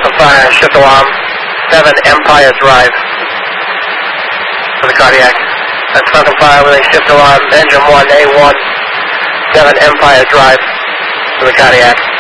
Falcon Fire, shift alarm, 7 Empire Drive for the cardiac. That's Falcon Fire with a shift alarm, engine 1, A1, 7 Empire Drive for the cardiac.